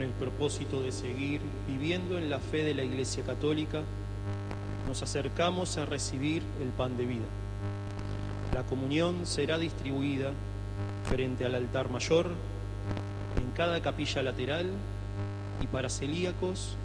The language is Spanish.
con el propósito de seguir viviendo en la fe de la Iglesia Católica, nos acercamos a recibir el pan de vida. La comunión será distribuida frente al altar mayor, en cada capilla lateral y para celíacos